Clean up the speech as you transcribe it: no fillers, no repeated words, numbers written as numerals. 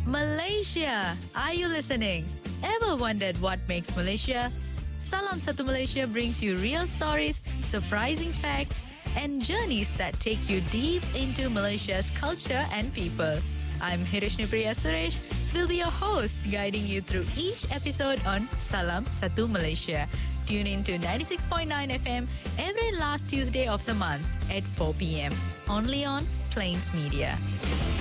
Malaysia, are you listening? Ever wondered what makes Malaysia? Salam Satu Malaysia brings you real stories, surprising facts, and journeys that take you deep into Malaysia's culture and people. I'm Hirishni Priya Suresh, will be your host, guiding you through each episode on Salam Satu Malaysia. Tune in to 96.9 FM every last Tuesday of the month at 4 p.m. only on Plains Media.